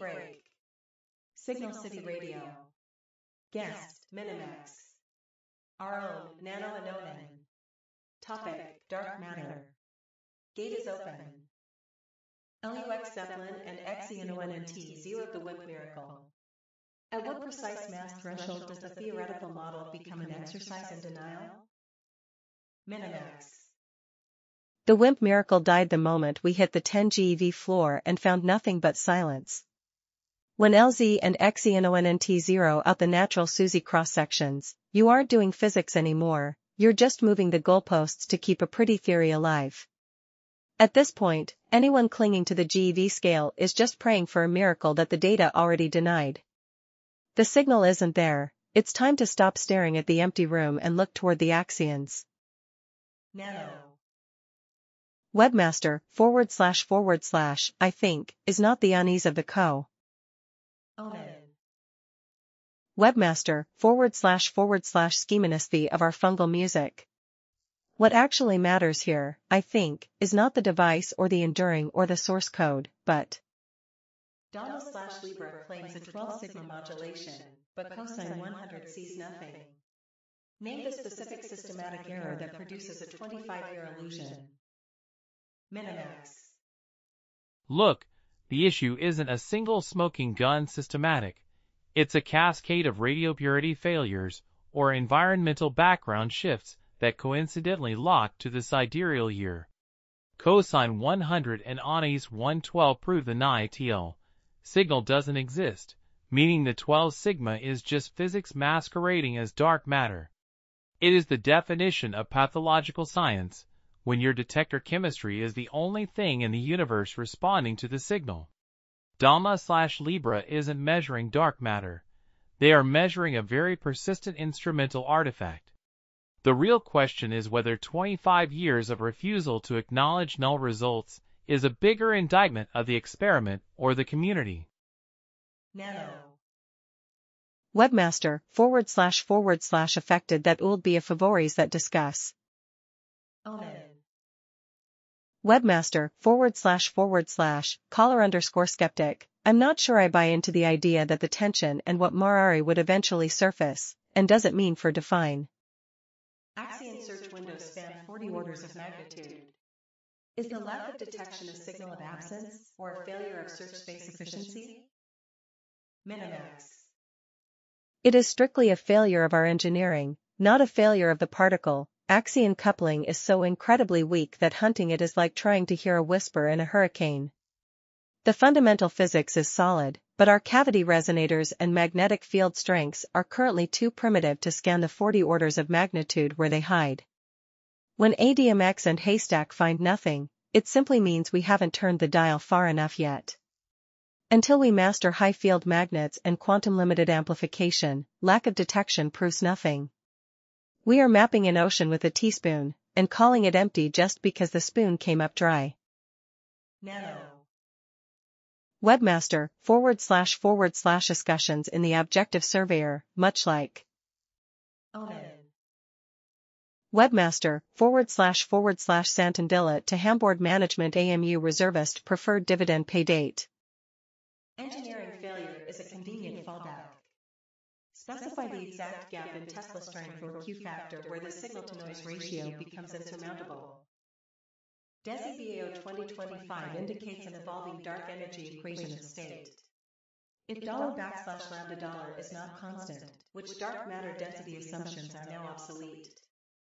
break. Signal City Radio. Guest, Minimax. Our own, Nano Anonan. Topic, Dark Matter. Gate is open. LUX Zeppelin and XENONNT zero the WIMP miracle. At what precise mass threshold does the theoretical model become an exercise in denial? Minimax. The WIMP miracle died the moment we hit the 10 GeV floor and found nothing but silence. When LZ and XENONNT zero out the natural SUSY cross-sections, you aren't doing physics anymore, you're just moving the goalposts to keep a pretty theory alive. At this point, anyone clinging to the GeV scale is just praying for a miracle that the data already denied. The signal isn't there, it's time to stop staring at the empty room and look toward the axions. Nano. Webmaster, // I think, is not the unease of the co. Onan. Webmaster, // schemonisthi of our fungal music. What actually matters here, I think, is not the device or the enduring or the source code, but Dama/Libra claims a 12 sigma modulation, but cosine 100 sees nothing. Name the specific systematic error that produces a 25-year illusion. Minimax. Look, the issue isn't a single smoking gun systematic. It's a cascade of radio purity failures or environmental background shifts that coincidentally lock to the sidereal year. Cosine 100 and Ani's 112 prove the NITL signal doesn't exist, meaning the 12 sigma is just physics masquerading as dark matter. It is the definition of pathological science, when your detector chemistry is the only thing in the universe responding to the signal. Dama/Libra isn't measuring dark matter. They are measuring a very persistent instrumental artifact. The real question is whether 25 years of refusal to acknowledge null results is a bigger indictment of the experiment or the community. Nano. Webmaster, // affected that old be a favoris that discuss. Onan. Webmaster, // caller_skeptic, I'm not sure I buy into the idea that the tension and what Marari would eventually surface, and does it mean for define. Axion search windows span 40 orders of magnitude. Is the lack of detection a signal of absence, or a failure of search space efficiency? Minimax. It is strictly a failure of our engineering, not a failure of the particle. Axion coupling is so incredibly weak that hunting it is like trying to hear a whisper in a hurricane. The fundamental physics is solid, but our cavity resonators and magnetic field strengths are currently too primitive to scan the 40 orders of magnitude where they hide. When ADMX and Haystack find nothing, it simply means we haven't turned the dial far enough yet. Until we master high field magnets and quantum-limited amplification, lack of detection proves nothing. We are mapping an ocean with a teaspoon, and calling it empty just because the spoon came up dry. Nano. Webmaster, // discussions in the Objective Surveyor, much like. Onan. Webmaster, // Santandilla to Hamboard Management AMU Reservist Preferred Dividend Pay Date. Engineering failure is a convenient fallback. Specify the exact gap in Tesla strength or Q factor where the signal-to-noise ratio becomes insurmountable. DESI BAO 2025 indicates an evolving dark energy equation of state. If $\lambda$ is not constant, which dark matter density assumptions are now obsolete?